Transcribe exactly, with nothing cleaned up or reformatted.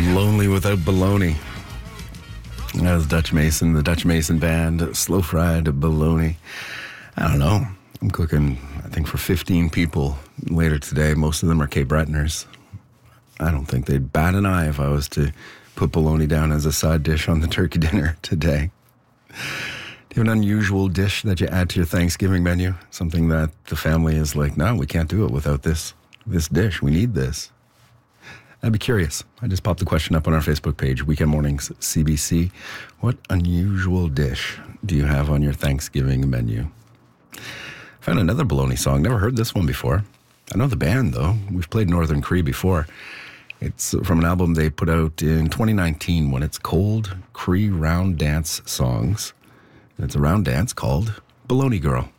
Lonely Without Baloney. That was Dutch Mason, the Dutch Mason Band, Slow Fried Baloney. I don't know. I'm cooking, I think, for fifteen people later today. Most of them are Cape Bretoners. I don't think they'd bat an eye if I was to put bologna down as a side dish on the turkey dinner today. Do you have an unusual dish that you add to your Thanksgiving menu? Something that the family is like, no, we can't do it without this, this dish. We need this. I'd be curious. I just popped the question up on our Facebook page, Weekend Mornings C B C. What unusual dish do you have on your Thanksgiving menu? Found another bologna song. Never heard this one before. I know the band, though. We've played Northern Cree before. It's from an album they put out in twenty nineteen when it's Cold Cree Round Dance Songs. It's a round dance called Baloney Girl.